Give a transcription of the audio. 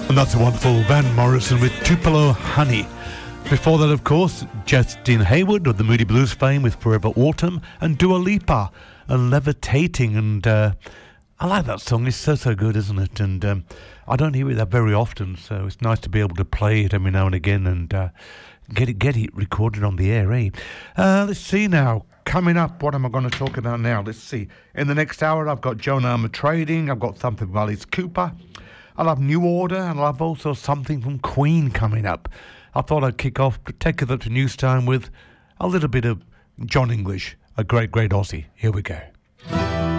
And that's a wonderful Van Morrison with Tupelo Honey. Before that, of course, Justin Hayward of the Moody Blues fame with Forever Autumn, and Dua Lipa and Levitating. And I like that song. It's so good, isn't it? And I don't hear it that very often, so it's nice to be able to play it every now and again and get it recorded on the air, eh? Let's see now. Coming up, what am I going to talk about now? Let's see. In the next hour, I've got Joan Armour Trading. I've got something from Alice Cooper. I'll have New Order, and I'll have also something from Queen coming up. I thought I'd kick off, take it up to news time with a little bit of John English, a great Aussie. Here we go.